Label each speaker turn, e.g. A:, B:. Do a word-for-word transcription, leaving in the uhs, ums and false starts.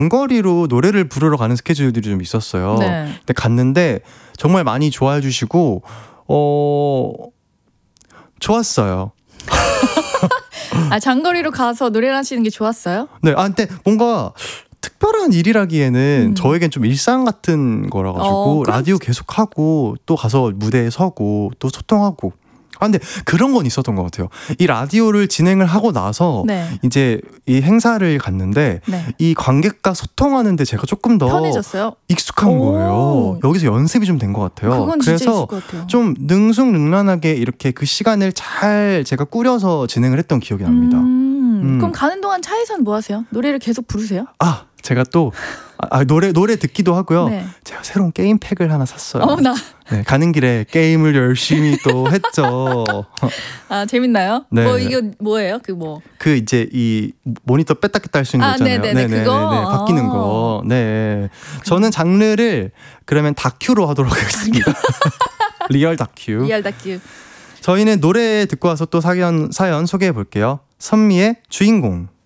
A: 장거리로 노래를 부르러 가는 스케줄들이 좀 있었어요.
B: 네.
A: 근데 갔는데 정말 많이 좋아해 주시고 어 좋았어요.
B: 아, 장거리로 가서 노래를 하시는 게 좋았어요?
A: 네, 아 근데 뭔가 특별한 일이라기에는
B: 음.
A: 저에겐 좀 일상 같은 거라 가지고
B: 어, 그럼-
A: 라디오 계속 하고 또 가서 무대에 서고 또 소통하고. 아 근데 그런 건 있었던 것 같아요. 이 라디오를 진행을 하고 나서
B: 네.
A: 이제 이 행사를 갔는데
B: 네.
A: 이 관객과 소통하는데 제가 조금 더
B: 편해졌어요?
A: 익숙한
B: 오.
A: 거예요. 여기서 연습이 좀 된 것 같아요.
B: 그건 진짜
A: 그래서
B: 있을 것 같아요.
A: 좀 능숙능란하게 이렇게 그 시간을 잘 제가 꾸려서 진행을 했던 기억이 납니다.
B: 음,
A: 음.
B: 그럼 가는 동안 차에서는 뭐 하세요? 노래를 계속 부르세요?
A: 아 제가 또 아, 노래 노래 듣기도 하고요.
B: 네.
A: 제가 새로운 게임 팩을 하나 샀어요.
B: 어, 나.
A: 네, 가는 길에 게임을 열심히 또 했죠.
B: 아, 재밌나요?
A: 네.
B: 뭐 이게 뭐예요? 그 뭐.
A: 그 이제 이 모니터 뺐다 꼈다 할 수 있는
B: 아,
A: 거 있잖아요.
B: 네네네, 그거?
A: 바뀌는
B: 아.
A: 거. 네. 저는 장르를 그러면 다큐로 하도록 하겠습니다. 리얼 다큐.
B: 리얼 다큐.
A: 저희는 노래 듣고 와서 또 사연 사연 소개해 볼게요. 선미의 주인공.